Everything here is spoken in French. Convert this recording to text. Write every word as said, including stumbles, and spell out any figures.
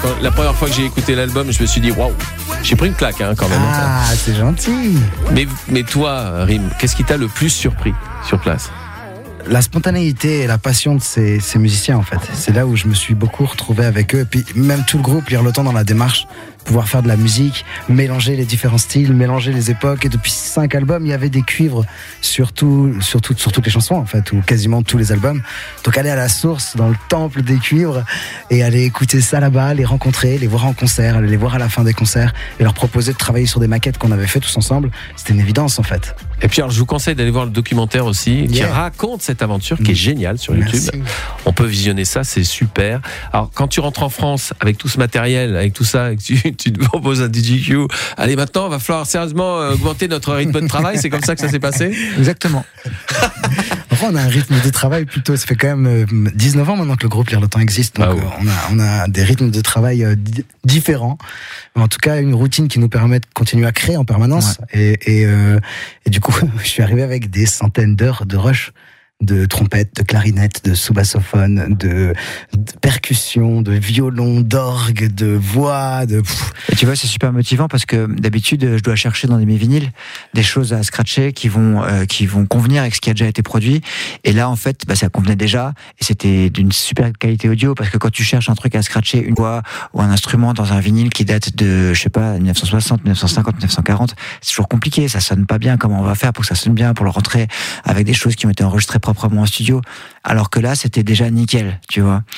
Quand, la première fois que j'ai écouté l'album, je me suis dit waouh, j'ai pris une claque hein, quand même. Ah, c'est gentil. Mais, mais toi, Rim, qu'est-ce qui t'a le plus surpris sur place ? La spontanéité et la passion de ces, ces musiciens, en fait. C'est là où je me suis beaucoup retrouvé avec eux. Et puis, même tout le groupe, lire le temps dans la démarche, pouvoir faire de la musique, mélanger les différents styles, mélanger les époques. Et depuis cinq albums, il y avait des cuivres sur, tout, sur, tout, sur toutes les chansons, en fait, ou quasiment tous les albums. Donc, aller à la source, dans le temple des cuivres, et aller écouter ça là-bas, les rencontrer, les voir en concert, aller les voir à la fin des concerts, et leur proposer de travailler sur des maquettes qu'on avait fait tous ensemble, c'était une évidence, en fait. Et puis, alors, je vous conseille d'aller voir le documentaire aussi, qui Yeah. raconte cette aventure, qui est géniale sur YouTube. Merci. On peut visionner ça, c'est super. Alors, quand tu rentres en France, avec tout ce matériel, avec tout ça, et que tu, tu te proposes un D J Q, allez, maintenant, il va falloir sérieusement augmenter notre rythme de travail, c'est comme ça que ça s'est passé ? Exactement. Enfin, on a un rythme de travail plutôt, ça fait quand même euh, dix-neuf ans maintenant que le groupe Lire le temps existe, donc Ah ouais. euh, on, a, on a des rythmes de travail euh, di- différents, mais en tout cas une routine qui nous permet de continuer à créer en permanence, et, et, euh, et du coup je suis arrivé avec des centaines d'heures de rush, de trompettes, de clarinettes, de sous-bassophone, de, de percussions, de violon, d'orgue, de voix, de... Pff. Et tu vois, c'est super motivant parce que d'habitude, je dois chercher dans mes vinyles des choses à scratcher qui vont euh, qui vont convenir avec ce qui a déjà été produit. Et là, en fait, bah, ça convenait déjà et c'était d'une super qualité audio parce que quand tu cherches un truc à scratcher, une voix ou un instrument dans un vinyle qui date de, je sais pas, dix-neuf cent soixante, dix-neuf cent cinquante, dix-neuf cent quarante, c'est toujours compliqué. Ça sonne pas bien. Comment on va faire pour que ça sonne bien, pour le rentrer avec des choses qui ont été enregistrées proprement en studio, alors que là c'était déjà nickel, tu vois.